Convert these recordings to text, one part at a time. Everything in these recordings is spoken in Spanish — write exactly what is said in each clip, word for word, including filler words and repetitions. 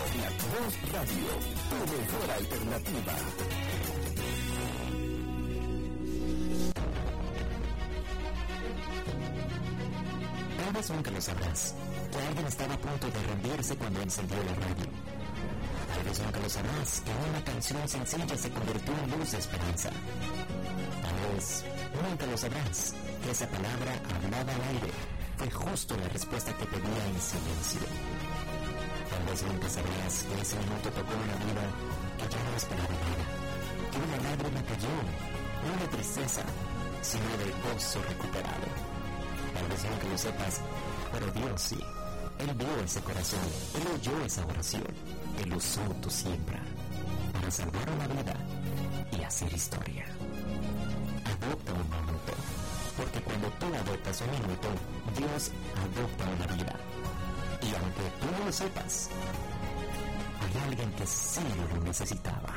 La Voz Radio, tu mejor alternativa. Tal vez nunca lo sabrás, que alguien estaba a punto de rendirse cuando encendió la radio. Tal vez nunca lo sabrás, que una canción sencilla se convirtió en luz de esperanza. Tal vez nunca lo sabrás, que esa palabra hablada al aire fue justo la respuesta que pedía en silencio. Tal vez nunca sabrás que ese minuto tocó una vida que ya no esperaba nada, que una lágrima cayó, no de tristeza, sino del gozo recuperado. Tal vez nunca lo sepas, pero Dios sí. Él vio ese corazón, Él oyó esa oración, Él usó tu siembra para salvar una vida y hacer historia. Adopta un minuto, porque cuando tú adoptas un minuto, Dios adopta una vida. Y aunque tú no lo sepas, hay alguien que sí lo necesitaba.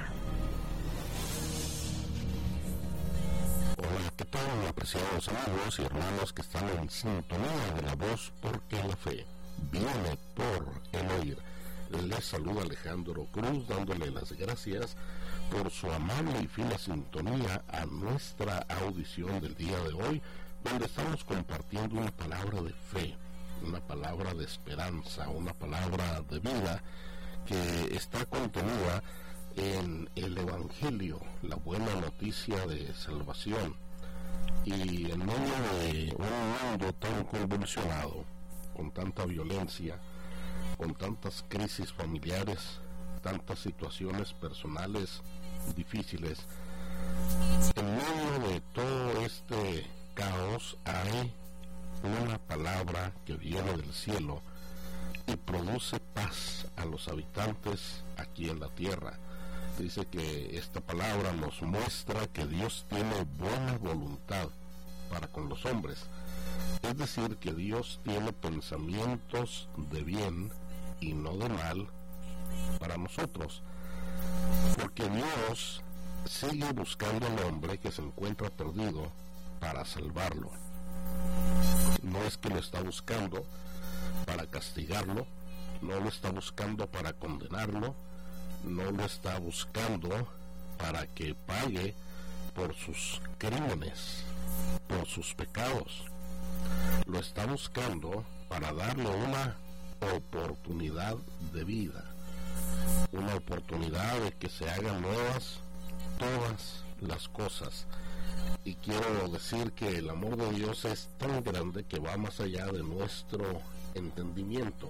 Hola, ¿qué tal, apreciados amigos y hermanos que están en sintonía de la voz? Porque la fe viene por el oír. Les saluda Alejandro Cruz, dándole las gracias por su amable y fina sintonía a nuestra audición del día de hoy, donde estamos compartiendo una palabra de fe, una palabra de esperanza, una palabra de vida que está contenida en el Evangelio, la buena noticia de salvación. Y en medio de un mundo tan convulsionado, con tanta violencia, con tantas crisis familiares, tantas situaciones personales difíciles, en medio de todo este caos hay una palabra que viene del cielo y produce paz a los habitantes aquí en la tierra. Dice que esta palabra nos muestra que Dios tiene buena voluntad para con los hombres. Es decir, que Dios tiene pensamientos de bien y no de mal para nosotros. Porque Dios sigue buscando al hombre que se encuentra perdido para salvarlo. No es que lo está buscando para castigarlo, no lo está buscando para condenarlo, no lo está buscando para que pague por sus crímenes, por sus pecados. Lo está buscando para darle una oportunidad de vida, una oportunidad de que se hagan nuevas todas las cosas. Y quiero decir que el amor de Dios es tan grande que va más allá de nuestro entendimiento.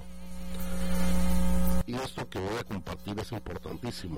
Y esto que voy a compartir es importantísimo.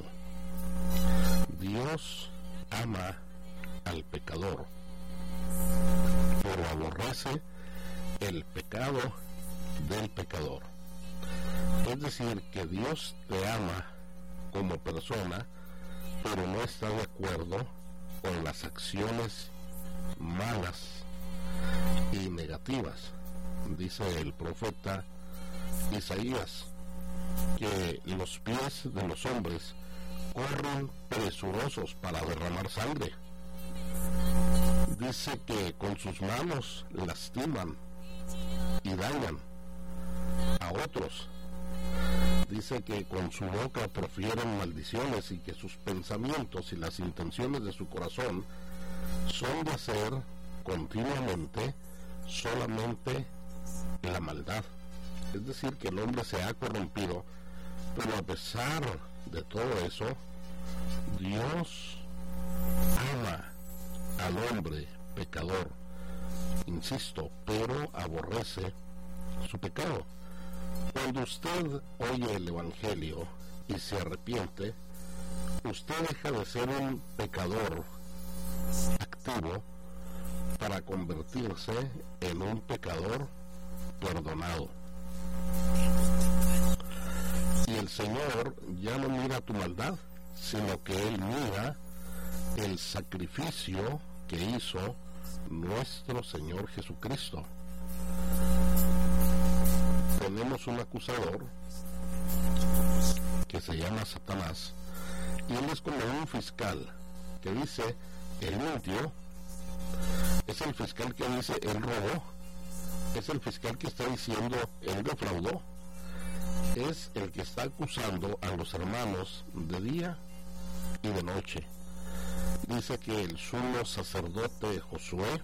Dios ama al pecador, pero aborrece el pecado del pecador. Es decir, que Dios te ama como persona, pero no está de acuerdo con las acciones malas y negativas. Dice el profeta Isaías que los pies de los hombres corren presurosos para derramar sangre. Dice que con sus manos lastiman y dañan a otros. Dice que con su boca profieren maldiciones y que sus pensamientos y las intenciones de su corazón son de hacer continuamente solamente la maldad. Es decir, que el hombre se ha corrompido, pero a pesar de todo eso, Dios ama al hombre pecador, insisto, pero aborrece su pecado. Cuando usted oye el Evangelio y se arrepiente, usted deja de ser un pecador activo para convertirse en un pecador perdonado. Y el Señor ya no mira tu maldad, sino que Él mira el sacrificio que hizo nuestro Señor Jesucristo. Tenemos un acusador que se llama Satanás, y él es como un fiscal que dice: él mintió. Es el fiscal que dice: él robó. Es el fiscal que está diciendo: él defraudó. es el que está acusando a los hermanos de día y de noche. Dice que el sumo sacerdote Josué,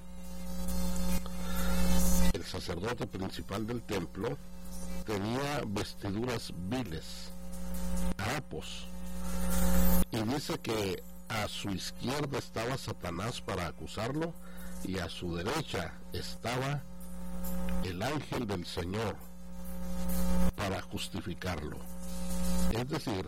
el sacerdote principal del templo, tenía vestiduras viles, harapos, y dice que a su izquierda estaba Satanás para acusarlo y a su derecha estaba el ángel del Señor para justificarlo. Es decir,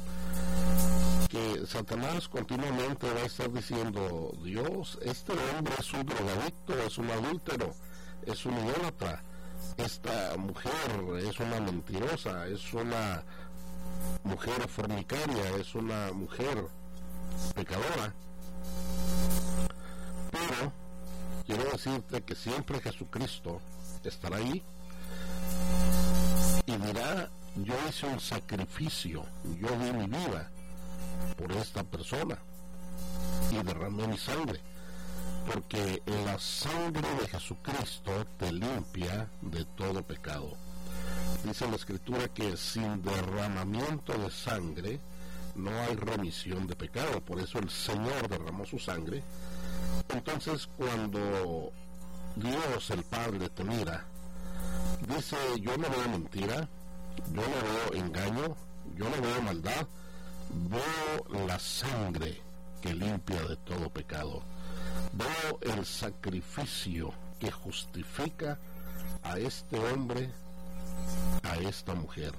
que Satanás continuamente va a estar diciendo: Dios, este hombre es un drogadicto, es un adúltero, es un idólatra, esta mujer es una mentirosa, es una mujer fornicaria, es una mujer pecadora. Pero quiero decirte que siempre Jesucristo estará ahí y dirá: yo hice un sacrificio, yo di mi vida por esta persona y derramé mi sangre, porque la sangre de Jesucristo te limpia de todo pecado. Dice la Escritura que sin derramamiento de sangre no hay remisión de pecado. Por eso el Señor derramó su sangre. Entonces, cuando Dios el Padre te mira, dice: yo no veo mentira, yo no veo engaño, yo no veo maldad, veo la sangre que limpia de todo pecado, veo el sacrificio que justifica a este hombre, a esta mujer.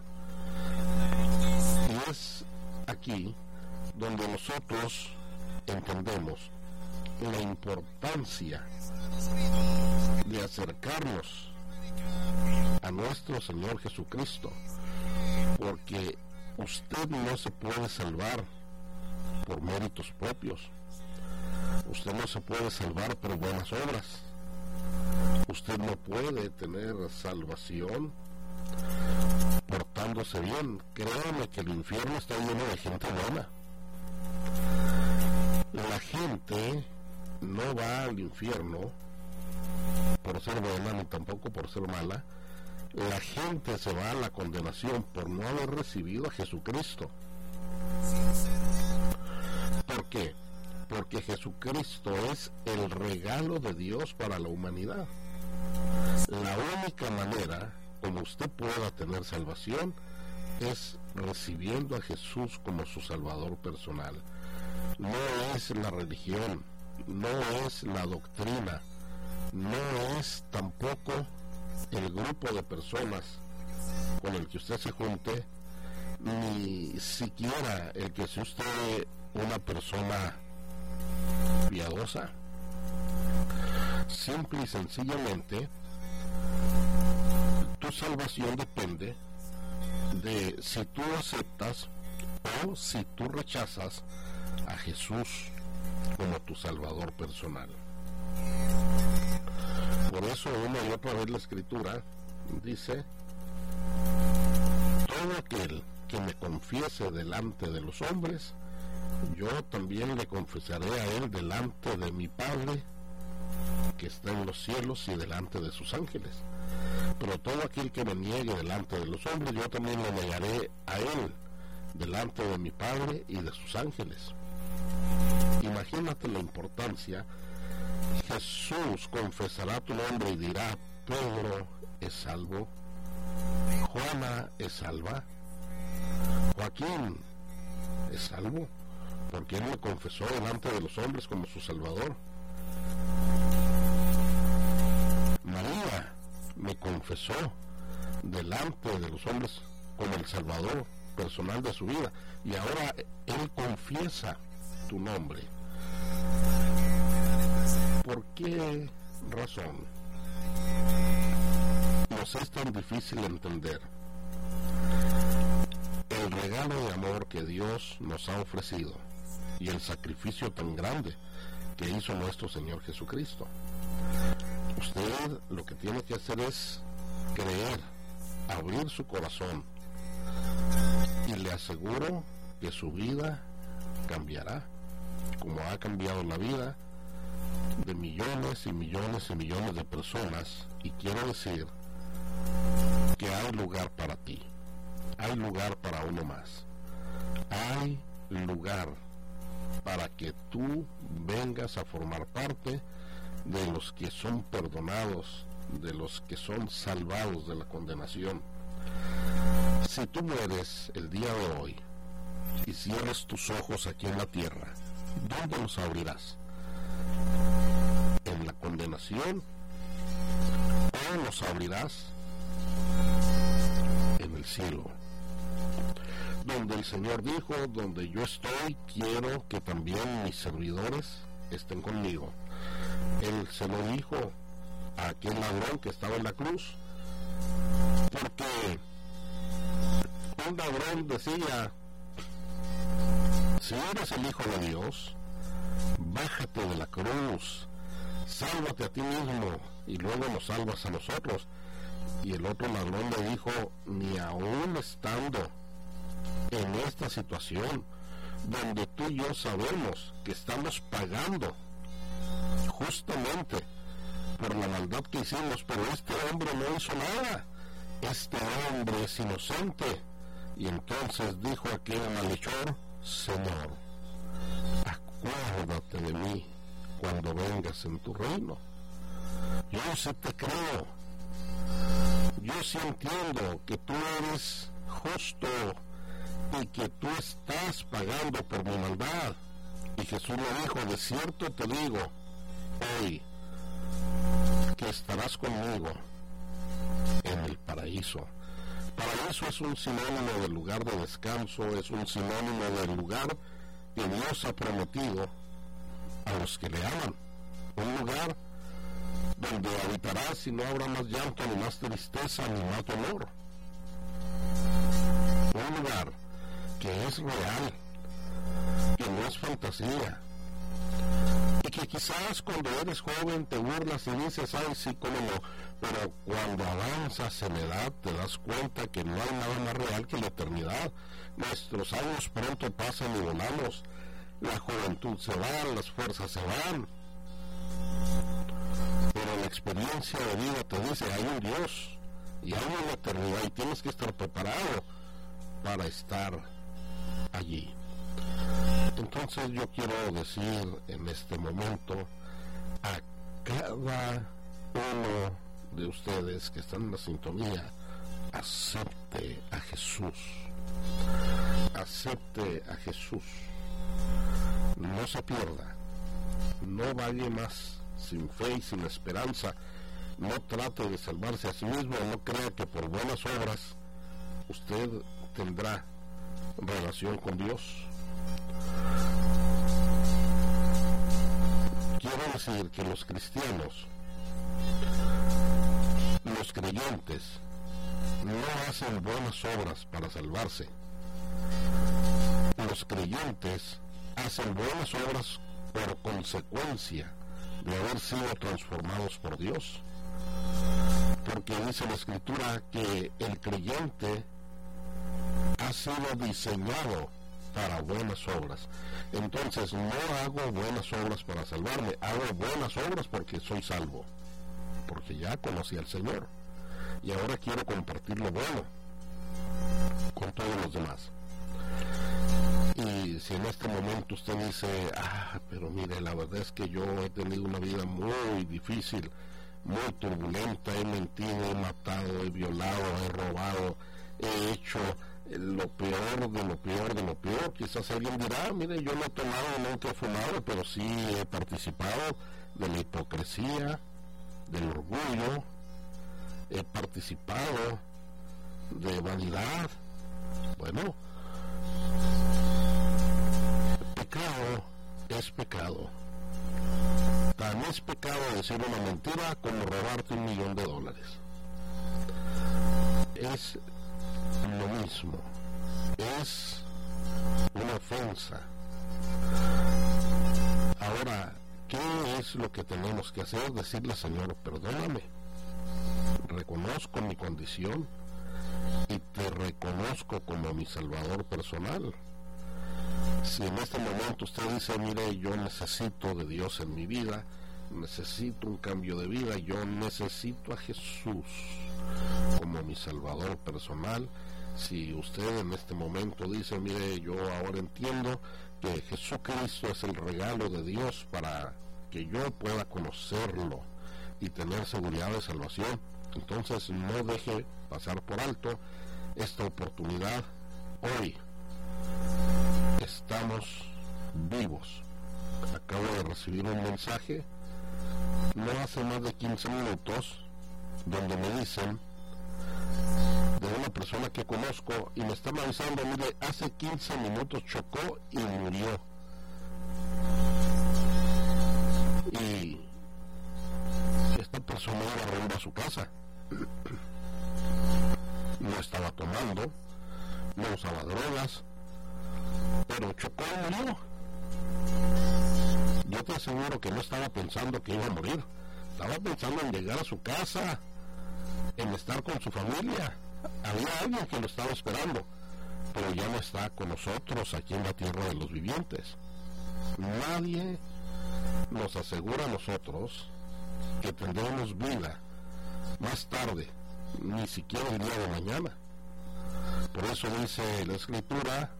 Y es aquí donde nosotros entendemos la importancia de acercarnos a nuestro Señor Jesucristo, porque usted no se puede salvar por méritos propios, usted no se puede salvar por buenas obras, usted no puede tener salvación portándose bien. Créame que el infierno está lleno de gente buena. La gente no va al infierno por ser buena ni tampoco por ser mala. La gente se va a la condenación por no haber recibido a Jesucristo. ¿Por qué? Porque Jesucristo es el regalo de Dios para la humanidad. La única manera como usted pueda tener salvación es recibiendo a Jesús como su Salvador personal. No es la religión, no es la doctrina, no es tampoco el grupo de personas con el que usted se junte, ni siquiera el que sea usted una persona piadosa. Simple y sencillamente, tu salvación depende de si tú aceptas o si tú rechazas a Jesús como tu Salvador personal. Por eso una y otra vez la Escritura dice: todo aquel que me confiese delante de los hombres, yo también le confesaré a él delante de mi Padre que está en los cielos y delante de sus ángeles. Pero todo aquel que me niegue delante de los hombres, yo también le negaré a él delante de mi Padre y de sus ángeles. Imagínate la importancia. Jesús confesará tu nombre y dirá: Pedro es salvo, Juana es salva, Joaquín es salvo, porque él me confesó delante de los hombres como su Salvador. María me confesó delante de los hombres como el Salvador personal de su vida, y ahora él confiesa tu nombre. ¿Por qué razón nos es tan difícil entender el regalo de amor que Dios nos ha ofrecido y el sacrificio tan grande que hizo nuestro Señor Jesucristo? Usted lo que tiene que hacer es creer, abrir su corazón, y le aseguro que su vida cambiará, como ha cambiado la vida de millones y millones y millones de personas. Y quiero decir que hay lugar para ti. hay lugar para uno más. Hay lugar para que tú vengas a formar parte de los que son perdonados, de los que son salvados de la condenación. Si tú mueres el día de hoy y cierras tus ojos aquí en la tierra, ¿dónde los abrirás? ¿En la condenación? ¿O los abrirás en el cielo? Donde el Señor dijo, donde yo estoy, quiero que también mis servidores estén conmigo. Él se lo dijo a aquel ladrón que estaba en la cruz, porque un ladrón decía, si eres el Hijo de Dios, bájate de la cruz, sálvate a ti mismo y luego nos salvas a nosotros. Y el otro ladrón le dijo, ni aún estando en esta situación donde tú y yo sabemos que estamos pagando justamente por la maldad que hicimos, pero este hombre no hizo nada, este hombre es inocente. Y entonces dijo aquel malhechor, Señor, acuérdate de mí cuando vengas en tu reino. Yo sí te creo, yo sí entiendo que tú eres justo y que tú estás pagando por mi maldad. Y Jesús le dijo, de cierto te digo hoy que estarás conmigo en el paraíso. Paraíso es un sinónimo del lugar de descanso, es un sinónimo del lugar que Dios ha prometido a los que le aman. Un lugar donde habitarás y no habrá más llanto, ni más tristeza, ni más dolor. Un lugar que es real, que no es fantasía, y que quizás cuando eres joven te burlas y dices, ay sí, cómo no, pero cuando avanzas en edad te das cuenta que no hay nada más real que la eternidad. Nuestros años pronto pasan y volamos, la juventud se va, las fuerzas se van, pero la experiencia de vida te dice, hay un Dios y hay una eternidad y tienes que estar preparado para estar allí. Entonces yo quiero decir en este momento a cada uno de ustedes que están en la sintonía, acepte a Jesús, acepte a Jesús, no se pierda, no vaya más sin fe y sin esperanza, no trate de salvarse a sí mismo, no crea que por buenas obras usted tendrá relación con Dios. Quiero decir que los cristianos, los creyentes, no hacen buenas obras para salvarse. Los creyentes hacen buenas obras por consecuencia de haber sido transformados por Dios. Porque dice la Escritura que el creyente ha sido diseñado para buenas obras. Entonces no hago buenas obras para salvarme, hago buenas obras porque soy salvo, porque ya conocí al Señor y ahora quiero compartir lo bueno con todos los demás. Y si en este momento usted dice, ah, pero mire, la verdad es que yo he tenido una vida muy difícil, muy turbulenta, he mentido, he matado, he violado, he robado, he hecho lo peor de lo peor de lo peor. Quizás alguien dirá, mire, yo no he tomado, nunca he fumado, pero sí he participado de la hipocresía, del orgullo, he participado de vanidad. Bueno, pecado es pecado. Tan es pecado decir una mentira como robarte un millón de dólares. Es lo mismo, es una ofensa. Ahora, ¿qué es lo que tenemos que hacer? Decirle, Señor, perdóname, reconozco mi condición y te reconozco como mi Salvador personal. Si en este momento usted dice, mire, yo necesito de Dios en mi vida, necesito un cambio de vida, yo necesito a Jesús como mi Salvador personal, Si usted en este momento dice, mire, yo ahora entiendo que Jesucristo es el regalo de Dios para que yo pueda conocerlo y tener seguridad de salvación, entonces no deje pasar por alto esta oportunidad. Hoy estamos vivos. Acabo de recibir un mensaje no hace más de quince minutos donde me dicen de una persona que conozco y me están avisando, mire, hace quince minutos chocó y murió. Y esta persona iba rumbo a su casa. No estaba tomando, no usaba drogas, pero chocó y murió. Yo te aseguro que no estaba pensando que iba a morir. Estaba pensando en llegar a su casa, en estar con su familia. Había alguien que lo estaba esperando, pero ya no está con nosotros aquí en la tierra de los vivientes. Nadie nos asegura a nosotros que tendremos vida más tarde, ni siquiera el día de mañana. Por eso dice la Escritura,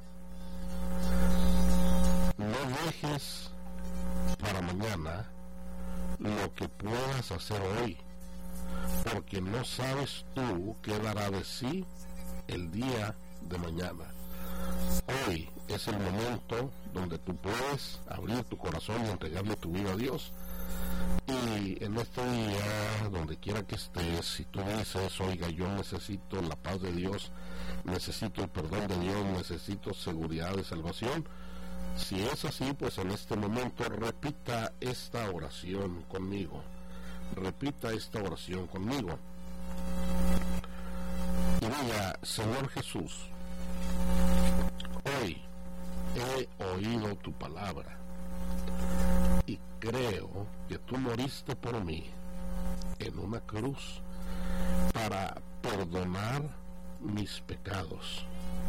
no dejes para mañana lo que puedas hacer hoy, porque no sabes tú qué dará de sí el día de mañana. Hoy es el momento donde tú puedes abrir tu corazón y entregarle tu vida a Dios. Y en este día, donde quiera que estés, si tú dices, oiga, yo necesito la paz de Dios, necesito el perdón de Dios, necesito seguridad de salvación, si es así, pues en este momento repita esta oración conmigo. Repita esta oración conmigo. Y diga, Señor Jesús, hoy he oído tu palabra y creo que tú moriste por mí en una cruz para perdonar mis pecados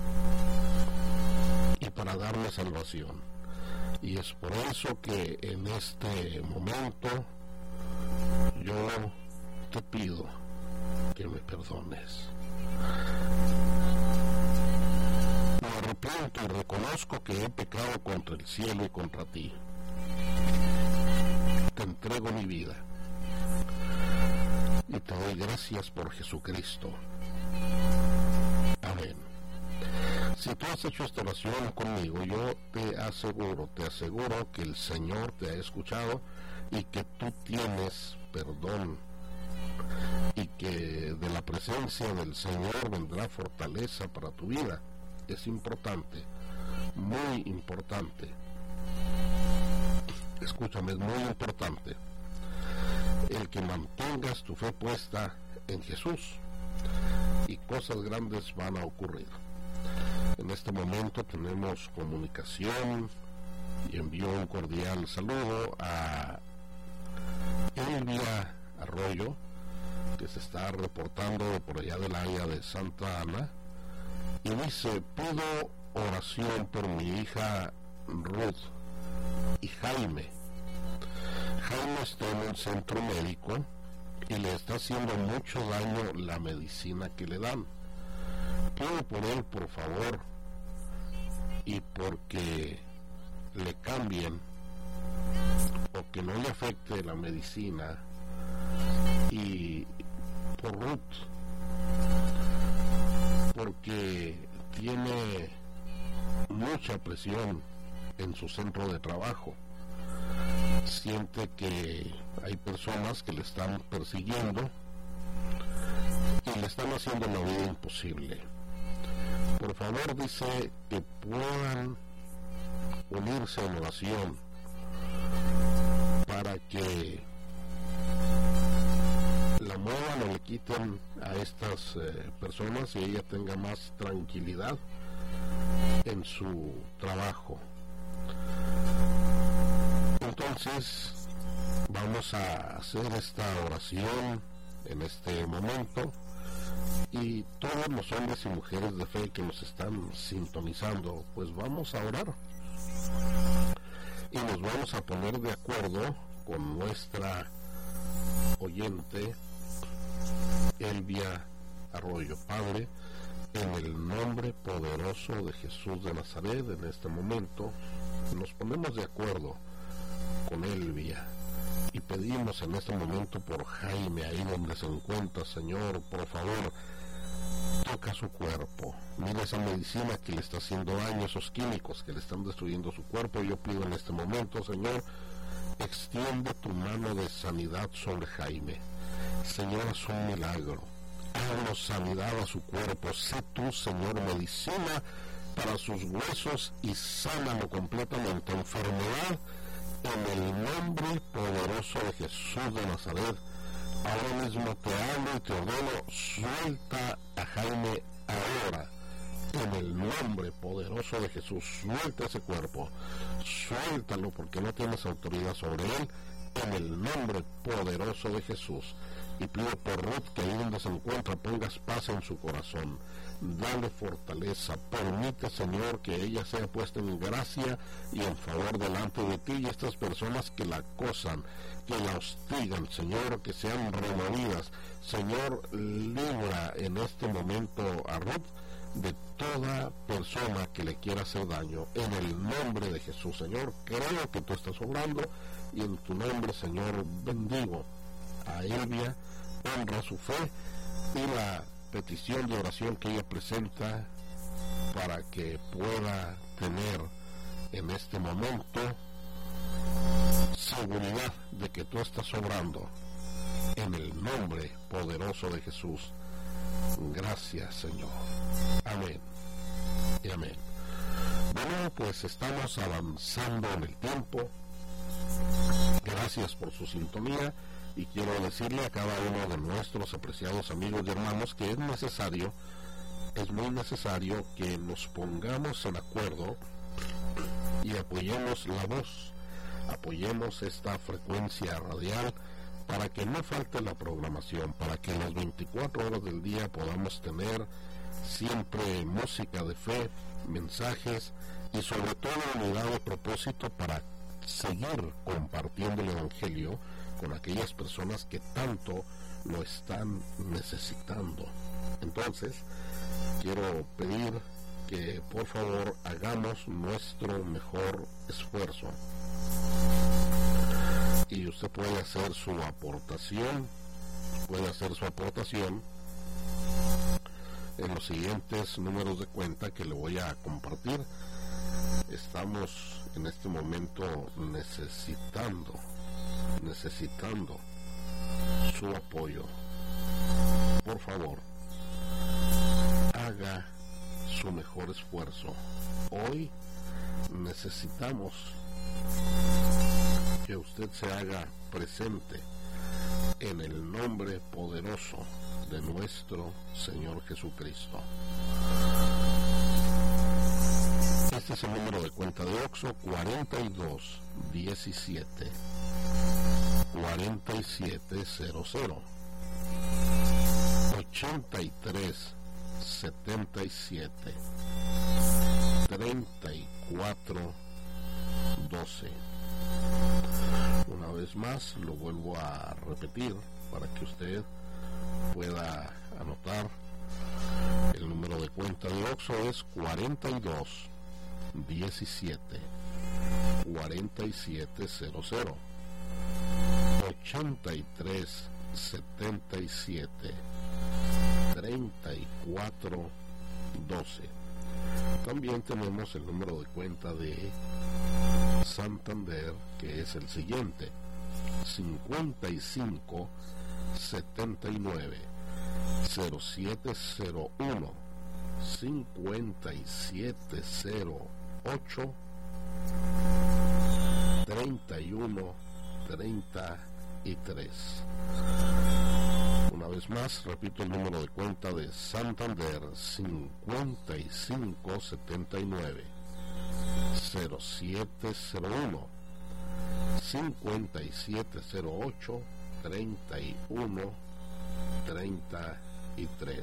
y para darme salvación. Y es por eso que en este momento yo te pido que me perdones. Me arrepiento y reconozco que he pecado contra el cielo y contra ti. Te entrego mi vida y te doy gracias por Jesucristo. Amén. Si tú has hecho esta oración conmigo, yo te aseguro, te aseguro que el Señor te ha escuchado y que tú tienes perdón y que de la presencia del Señor vendrá fortaleza para tu vida. Es importante, muy importante. Escúchame, es muy importante el que mantengas tu fe puesta en Jesús y cosas grandes van a ocurrir. En este momento tenemos comunicación y envío un cordial saludo a Elvia Arroyo, que se está reportando por allá del área de Santa Ana, y dice, pido oración por mi hija Ruth y Jaime. Jaime está en un centro médico y le está haciendo mucho daño la medicina que le dan. Pido por él, por favor, y porque le cambien o que no le afecte la medicina, y por Ruth, porque tiene mucha presión en su centro de trabajo. Siente que hay personas que le están persiguiendo y le están haciendo la vida imposible. Por favor, dice que puedan unirse en oración para que la muevan o le quiten a estas eh, personas y ella tenga más tranquilidad en su trabajo. Entonces vamos a hacer esta oración en este momento, y todos los hombres y mujeres de fe que nos están sintonizando, pues vamos a orar y nos vamos a poner de acuerdo con nuestra oyente Elvia Arroyo. Padre, En el nombre poderoso de Jesús de Nazaret, en este momento nos ponemos de acuerdo con Elvia y pedimos en este momento por Jaime, ahí donde se encuentra. Señor, por favor, toca su cuerpo. Mira esa medicina que le está haciendo daño, esos químicos que le están destruyendo su cuerpo. Yo pido en este momento, Señor, extiende tu mano de sanidad sobre Jaime. Señor, haz un milagro. Hazlo sanidad a su cuerpo. Sé tú, Señor, medicina para sus huesos y sánalo completamente. Enfermedad, en el nombre poderoso de Jesús de Nazaret, ahora mismo te hablo y te ordeno, suelta a Jaime ahora. En el nombre poderoso de Jesús, suelta ese cuerpo. Suéltalo porque no tienes autoridad sobre él. En el nombre poderoso de Jesús. Y pido por Ruth que ahí donde se encuentra pongas paz en su corazón. Dale fortaleza. Permite, Señor, que ella sea puesta en gracia y en favor delante de ti. Y estas personas que la acosan, que la hostigan, Señor, que sean removidas. Señor, libra en este momento a Ruth de toda persona que le quiera hacer daño. En el nombre de Jesús, Señor, creo que tú estás obrando. Y en tu nombre, Señor, bendigo a Elvia, honra su fe y la petición de oración que ella presenta para que pueda tener en este momento seguridad de que tú estás obrando en el nombre poderoso de Jesús. Gracias, Señor. Amén y amén. Bueno, pues estamos avanzando en el tiempo. Gracias por su sintonía y quiero decirle a cada uno de nuestros apreciados amigos y hermanos que es necesario, es muy necesario que nos pongamos en acuerdo y apoyemos la voz, apoyemos esta frecuencia radial para que no falte la programación, para que las veinticuatro horas del día podamos tener siempre música de fe, mensajes y sobre todo unidad de propósito para seguir compartiendo el Evangelio con aquellas personas que tanto lo están necesitando. Entonces, quiero pedir que por favor hagamos nuestro mejor esfuerzo. Y usted puede hacer su aportación, puede hacer su aportación en los siguientes números de cuenta que le voy a compartir. Estamos en este momento necesitando, necesitando su apoyo. Por favor, haga su mejor esfuerzo. Hoy necesitamos que usted se haga presente en el nombre poderoso de nuestro Señor Jesucristo. Este es el número de cuenta de Oxxo: cuarenta y dos diecisiete cuarenta y siete cero cero ochenta y tres setenta y siete treinta y cuatro doce. Una vez más lo vuelvo a repetir para que usted pueda anotar. El número de cuenta de Oxxo es cuarenta y dos diecisiete cuarenta y siete cero cero ochenta y tres setenta y siete treinta y cuatro doce. También tenemos el número de cuenta de Santander, que es el siguiente: cincuenta y cinco setenta y nueve cero siete cero uno cincuenta y siete cero ocho treinta y uno treinta y tres. Una vez más, repito el número de cuenta de Santander: cincuenta y cinco setenta y nueve cero siete cero uno cincuenta y siete cero ocho treinta y uno treinta y tres.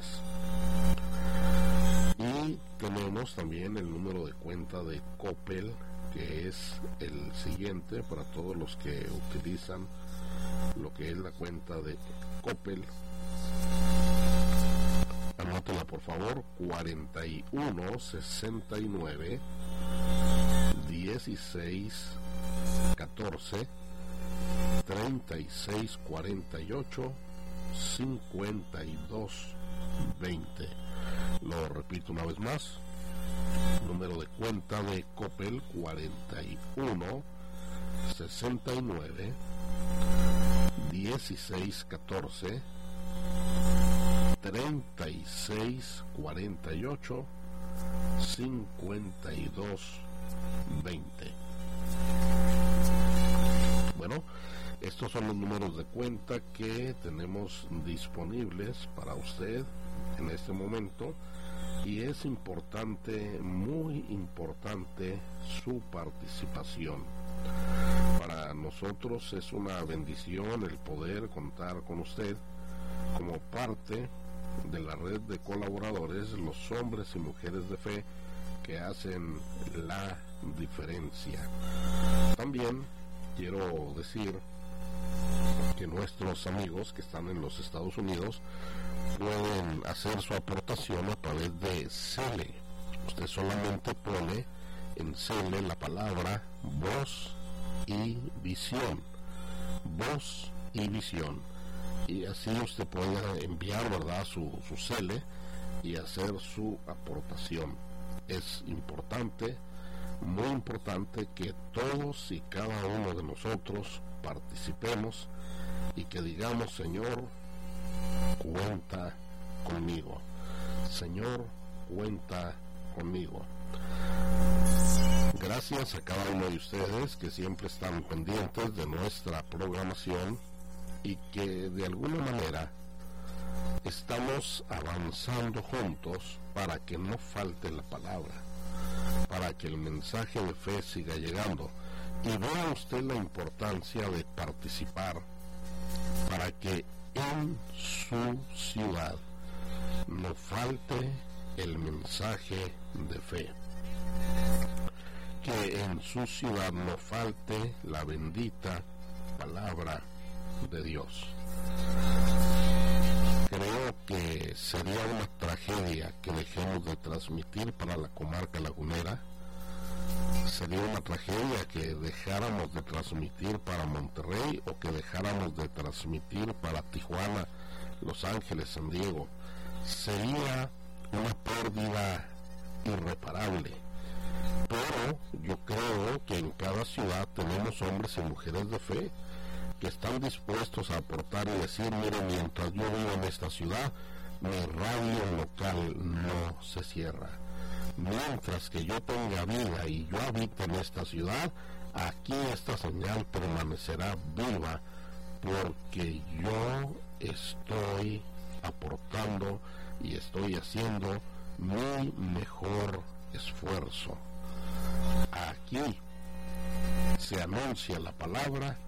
Y tenemos también el número de cuenta de Coppel, que es el siguiente para todos los que utilizan lo que es la cuenta de Coppel: Anótela por favor, cuarenta y uno sesenta y nueve dieciséis catorce treinta y seis cuarenta y ocho cincuenta y dos veinte. Lo repito una vez más, número de cuenta de Coppel cuarenta y uno sesenta y nueve dieciséis catorce treinta y seis cuarenta y ocho cincuenta y dos veinte. Bueno, estos son los números de cuenta que tenemos disponibles para usted en este momento, y es importante, muy importante, su participación. Para nosotros es una bendición el poder contar con usted como parte de la red de colaboradores, los hombres y mujeres de fe que hacen la diferencia. También quiero decir que nuestros amigos que están en los Estados Unidos pueden hacer su aportación a través de Cele. Usted solamente pone en Cele la palabra voz y visión, voz y visión, y así usted puede enviar, ¿verdad?, su, su Cele y hacer su aportación. Es importante, muy importante, que todos y cada uno de nosotros participemos y que digamos: Señor, cuenta conmigo. Señor, cuenta conmigo. Gracias a cada uno de ustedes que siempre están pendientes de nuestra programación y que de alguna manera estamos avanzando juntos para que no falte la palabra, para que el mensaje de fe siga llegando. Y vea usted la importancia de participar para que en su ciudad no falte el mensaje de fe, que en su ciudad no falte la bendita palabra de Dios. Creo que sería una tragedia que dejemos de transmitir para la comarca lagunera. Sería una tragedia que dejáramos de transmitir para Monterrey, o que dejáramos de transmitir para Tijuana, Los Ángeles, San Diego. Sería una pérdida irreparable. Pero yo creo que en cada ciudad tenemos hombres y mujeres de fe que están dispuestos a aportar y decir: mire, mientras yo vivo en esta ciudad, mi radio local no se cierra. Mientras que yo tenga vida y yo habite en esta ciudad, aquí esta señal permanecerá viva, porque yo estoy aportando y estoy haciendo mi mejor esfuerzo. Aquí se anuncia la palabra,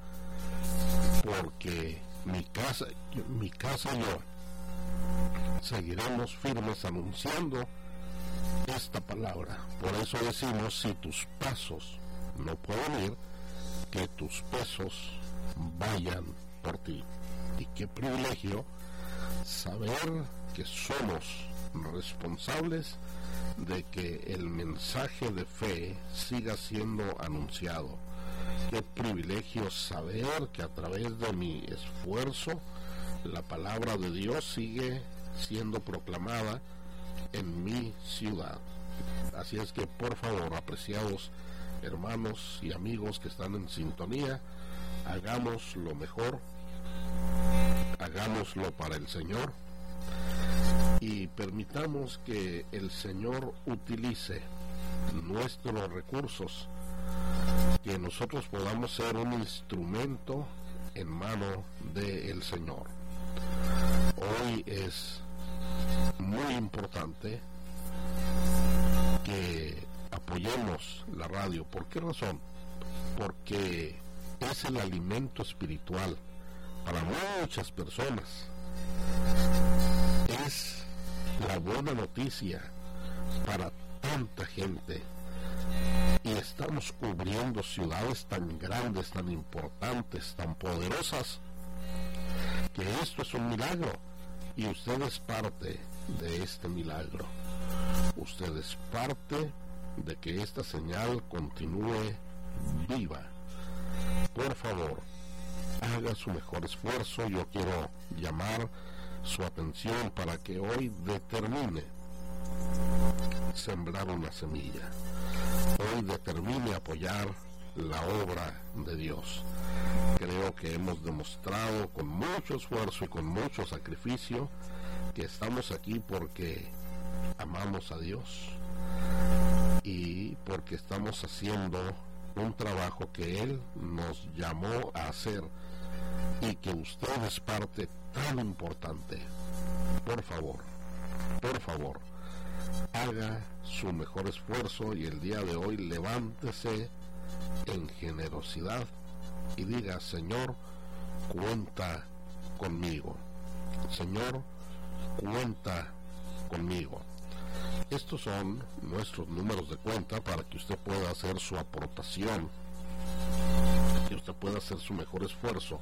porque mi casa, mi casa y yo seguiremos firmes anunciando esta palabra. Por eso decimos: si tus pasos no pueden ir, que tus pesos vayan por ti. Y qué privilegio saber que somos responsables de que el mensaje de fe siga siendo anunciado. Qué privilegio saber que a través de mi esfuerzo la palabra de Dios sigue siendo proclamada en mi ciudad. Así es que, por favor, apreciados hermanos y amigos que están en sintonía, hagamos lo mejor, hagámoslo para el Señor, y permitamos que el Señor utilice nuestros recursos, que nosotros podamos ser un instrumento en mano del Señor. Hoy es muy importante que apoyemos la radio. ¿Por qué razón? Porque es el alimento espiritual para muchas personas. Es la buena noticia para tanta gente. Y estamos cubriendo ciudades tan grandes, tan importantes, tan poderosas, que esto es un milagro. Y usted es parte de este milagro. Usted es parte de que esta señal continúe viva. Por favor, haga su mejor esfuerzo. Yo quiero llamar su atención para que hoy determine sembrar una semilla. Hoy determine apoyar la obra de Dios. Creo que hemos demostrado con mucho esfuerzo y con mucho sacrificio que estamos aquí porque amamos a Dios y porque estamos haciendo un trabajo que Él nos llamó a hacer y que usted es parte tan importante. Por favor, por favor, haga su mejor esfuerzo y el día de hoy levántese en generosidad y diga: Señor, cuenta conmigo. Señor, cuenta conmigo. Estos son nuestros números de cuenta para que usted pueda hacer su aportación, que usted pueda hacer su mejor esfuerzo.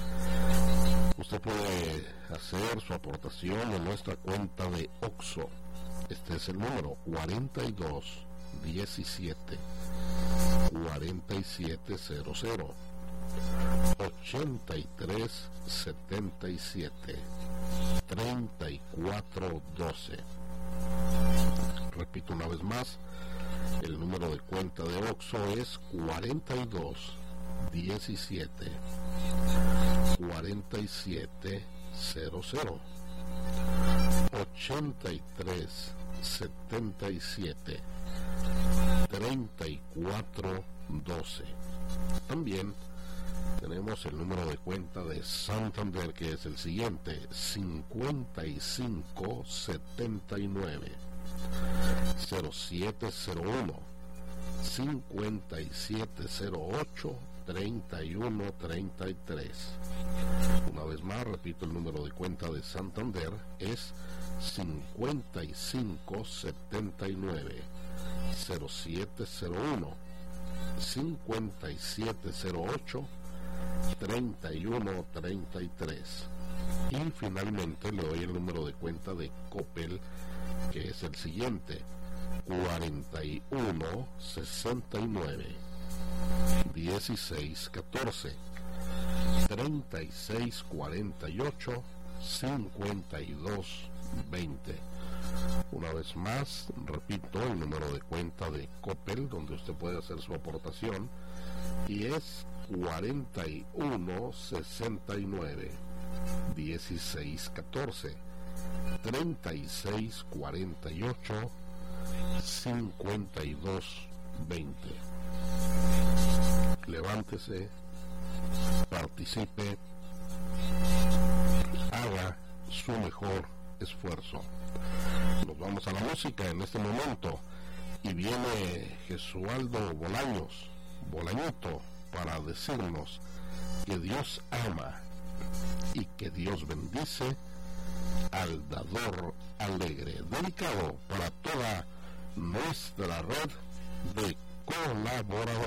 Usted puede hacer su aportación en nuestra cuenta de Oxxo. Este es el número cuarenta y dos diecisiete cuarenta y siete cero cero ochenta y tres setenta y siete treinta y cuatro doce. Repito una vez más, el número de cuenta de Oxxo es cuarenta y dos diecisiete cuarenta y siete cero cero ochenta y tres setenta y siete treinta y cuatro doce. También tenemos el número de cuenta de Santander, que es el siguiente: cincuenta y cinco setenta y nueve cero siete cero uno cincuenta y siete cero ocho treinta y uno treinta y tres. Una vez más, repito, el número de cuenta de Santander es cincuenta y cinco setenta y nueve cero siete cero uno cincuenta y siete cero ocho treinta y uno treinta y tres. Y finalmente le doy el número de cuenta de Coppel, que es el siguiente: cuarenta y uno sesenta y nueve dieciséis catorce treinta y seis cuarenta y ocho cincuenta y dos veinte. Una vez más, repito, el número de cuenta de Coppel, donde usted puede hacer su aportación, y es cuarenta y uno sesenta y nueve dieciséis catorce treinta y seis cuarenta y ocho cincuenta y dos veinte. Levántese, participe, haga su mejor esfuerzo. Nos vamos a la música en este momento y viene Jesualdo Bolaños, Bolañito, para decirnos que Dios ama y que Dios bendice al dador alegre, dedicado para toda nuestra red de colaboradores.